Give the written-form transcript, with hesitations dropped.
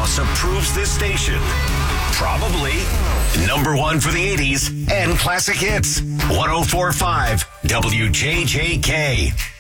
House approves this station. Probably number one for the 80s and classic hits. 104.5 WJJK.